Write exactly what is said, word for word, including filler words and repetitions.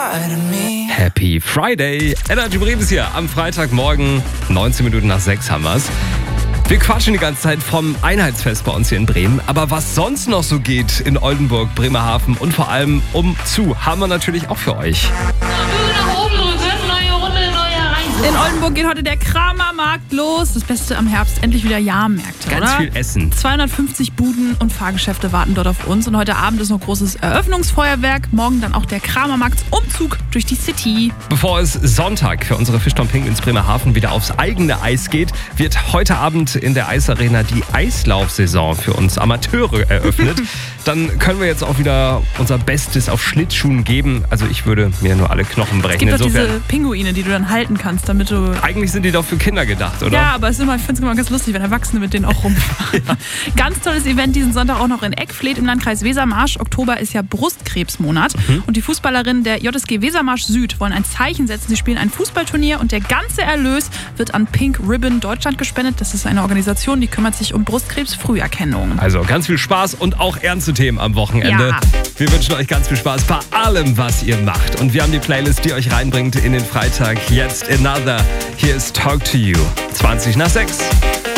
Happy Friday. Energy Bremen ist hier am Freitagmorgen. neunzehn Minuten nach sechs haben wir's. Wir quatschen die ganze Zeit vom Einheitsfest bei uns hier in Bremen. Aber was sonst noch so geht in Oldenburg, Bremerhaven und vor allem umzu, haben wir natürlich auch für euch. In Oldenburg geht heute der Kramermarkt los. Das Beste am Herbst, endlich wieder Jahrmärkte, Ganz oder? viel Essen. zweihundertfünfzig Buden und Fahrgeschäfte warten dort auf uns. Und heute Abend ist noch großes Eröffnungsfeuerwerk. Morgen dann auch der Kramermarktsumzug durch die City. Bevor es Sonntag für unsere Fischtown Penguins Bremerhaven wieder aufs eigene Eis geht, wird heute Abend in der Eisarena die Eislaufsaison für uns Amateure eröffnet. Dann können wir jetzt auch wieder unser Bestes auf Schlittschuhen geben. Also ich würde mir nur alle Knochen brechen. Es gibt doch Insofern, diese Pinguine, die du dann halten kannst, damit du... eigentlich sind die doch für Kinder gedacht, oder? Ja, aber es ist immer, ich finde es immer ganz lustig, wenn Erwachsene mit denen auch rumfahren. Ja. Ganz tolles Event diesen Sonntag auch noch in Eckfleet im Landkreis Wesermarsch. Oktober ist ja Brustkrebsmonat. Mhm. Und die Fußballerinnen der J S G Wesermarsch Süd wollen ein Zeichen setzen. Sie spielen ein Fußballturnier und der ganze Erlös wird an Pink Ribbon Deutschland gespendet. Das ist eine Organisation, die kümmert sich um Brustkrebsfrüherkennung. Also ganz viel Spaß und auch ernste Themen am Wochenende. Ja. Wir wünschen euch ganz viel Spaß bei allem, was ihr macht. Und wir haben die Playlist, die euch reinbringt in den Freitag. Jetzt Another. Hier ist Talk to You. zwanzig nach sechs.